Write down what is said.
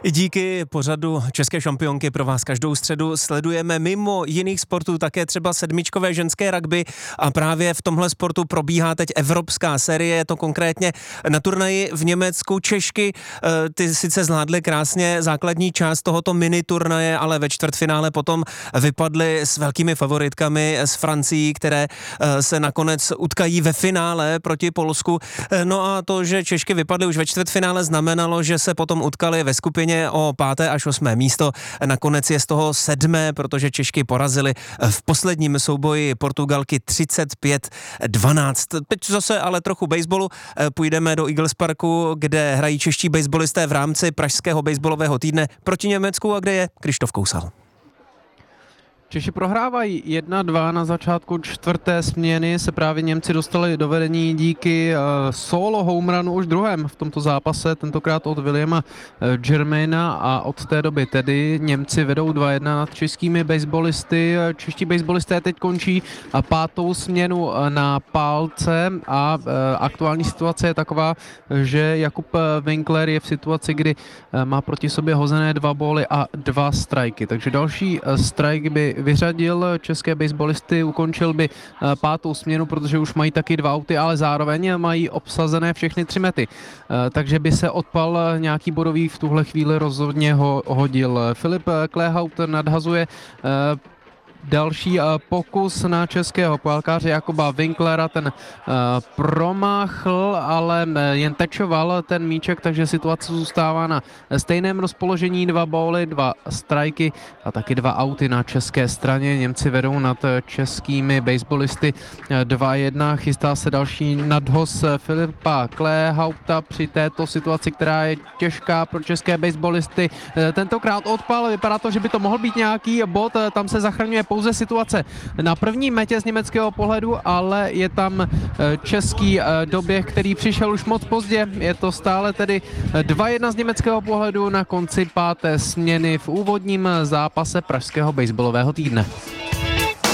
Díky pořadu České šampionky pro vás každou středu sledujeme mimo jiných sportů také třeba sedmičkové ženské rugby a právě v tomhle sportu probíhá teď evropská série, je to konkrétně na turnaji v Německu. Češky, ty sice zvládly krásně základní část tohoto mini turnaje, ale ve čtvrtfinále potom vypadly s velkými favoritkami z Francií, které se nakonec utkají ve finále proti Polsku. No a to, že Češky vypadly už ve čtvrtfinále, znamenalo, že se potom utkali ve skupině o 5. až 8. místo. Nakonec je z toho 7., protože Češky porazili v posledním souboji Portugalky 35-12. Teď zase ale trochu baseballu. Půjdeme do Eagles Parku, kde hrají čeští baseballisté v rámci pražského baseballového týdne proti Německu a kde je Krištof Kousal. Češi prohrávají 1-2 na začátku čtvrté směny, se právě Němci dostali do vedení díky solo homerunu už druhém v tomto zápase, tentokrát od Williama Germaina, a od té doby tedy Němci vedou 2-1 nad českými baseballisty. Čeští baseballisté teď končí 5. směnu na pálce a aktuální situace je taková, že Jakub Winkler je v situaci, kdy má proti sobě hozené 2 bóly a 2 strajky, takže další strike by vyřadil české baseballisty, ukončil by 5. směnu, protože už mají taky 2 auty, ale zároveň mají obsazené všechny 3 mety. Takže by se odpal nějaký bodový v tuhle chvíli rozhodně hodil. Filip Kléhaut nadhazuje další pokus na českého pálkaře Jakuba Winklera, ten promáchl, ale jen tečoval ten míček, takže situace zůstává na stejném rozpoložení, 2 bóly, 2 strajky a taky 2 auty na české straně. Němci vedou nad českými baseballisty 2-1, chystá se další nadhoz Filipa Kléhauta při této situaci, která je těžká pro české baseballisty. Tentokrát odpal, vypadá to, že by to mohl být nějaký bod, tam se zachraňuje pouze situace na první metě z německého pohledu, ale je tam český doběh, který přišel už moc pozdě. Je to stále tedy 2-1 z německého pohledu na konci 5. směny v úvodním zápase pražského baseballového týdne.